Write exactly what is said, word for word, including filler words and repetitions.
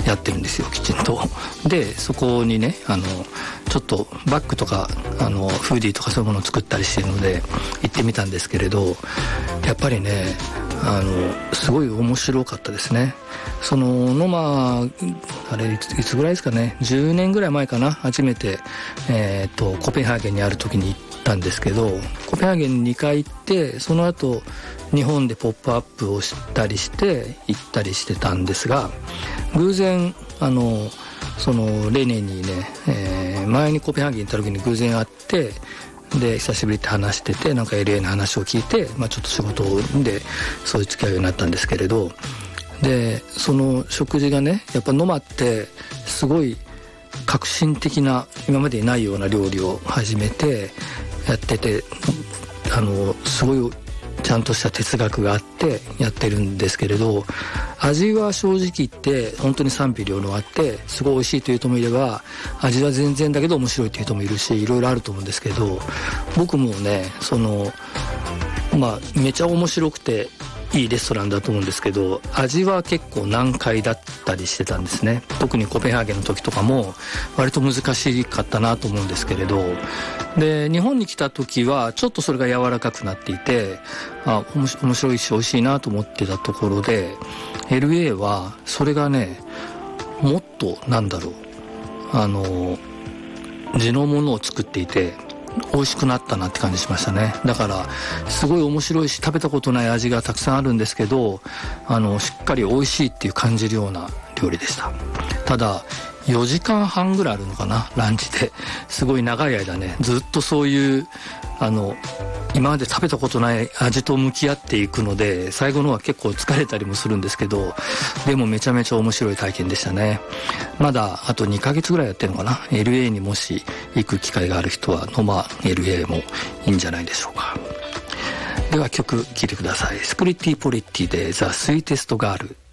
やってるんですよ、きちんと。でそこにねあのちょっとバッグとかあのフーディーとかそういうものを作ったりしているので行ってみたんですけれど、やっぱりねあのすごい面白かったですね。そのノマあれいつ、いつぐらいですかね、じゅうねんぐらい前かな、初めて、えー、とコペンハーゲンにある時に行ったんですけど、コペンハーゲンにかい行って、その後日本でポップアップをしたりして行ったりしてたんですが、偶然あのそのレネにね、えー、前にコペンハーゲンに行った時に偶然会って、で久しぶりって話してて、なんか エルエー の話を聞いて、まあ、ちょっと仕事でそういう付き合うようになったんですけれど、でその食事がねやっぱノマってすごい革新的な、今までにないような料理を始めてやってて、あのすごいちゃんとした哲学があってやってるんですけれど、味は正直言って本当に賛否両論あって、すごい美味しいという人もいれば、味は全然だけど面白いという人もいるし、いろいろあると思うんですけど、僕もねそのまあめちゃ面白くていいレストランだと思うんですけど、味は結構難解だったりしてたんですね。特にコペンハーゲンの時とかも割と難しかったなと思うんですけれど、で日本に来た時はちょっとそれが柔らかくなっていて、あ面白いし美味しいなと思ってたところで、 エルエー はそれがねもっとなんだろう、あの地のものを作っていて美味しくなったなって感じしましたね。だからすごい面白いし、食べたことない味がたくさんあるんですけど、あのしっかり美味しいっていう感じるような料理でした。ただよじかんはんぐらいあるのかな、ランチで。すごい長い間ねずっとそういうあの今まで食べたことない味と向き合っていくので、最後のは結構疲れたりもするんですけど、でもめちゃめちゃ面白い体験でしたね。まだあとにかげつぐらいやってるのかな。 エルエー にもし行く機会がある人はノマ エルエー もいいんじゃないでしょうか。では曲聴いてください。スプリッティポリッティでザ・スイーテストガール。